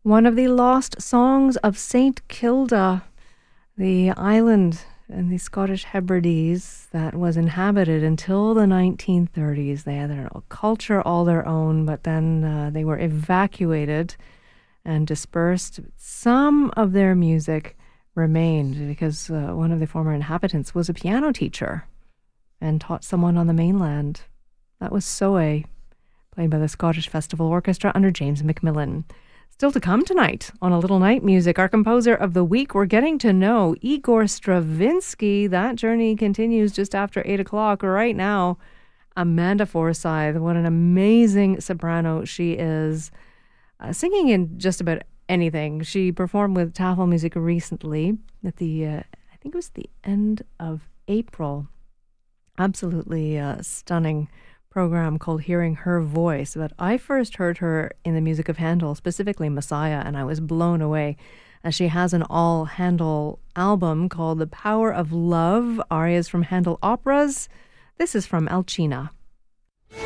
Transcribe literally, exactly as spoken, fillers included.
One of the lost songs of Saint Kilda, the island in the Scottish Hebrides that was inhabited until the nineteen thirties. They had their culture all their own, but then uh, they were evacuated and dispersed. Some of their music remained because uh, one of the former inhabitants was a piano teacher and taught someone on the mainland. That was Soe, played by the Scottish Festival Orchestra under James Macmillan. Still to come tonight on A Little Night Music, our composer of the week, we're getting to know Igor Stravinsky. That journey continues just after eight o'clock. Right now, Amanda Forsyth, what an amazing soprano she is, uh, singing in just about anything. She performed with Tafel Music recently at the, uh, I think it was the end of April. Absolutely uh, stunning program called Hearing Her Voice. But I first heard her in the music of Handel, specifically Messiah, and I was blown away. As she has an all Handel album called The Power of Love, arias from Handel operas. This is from Alcina.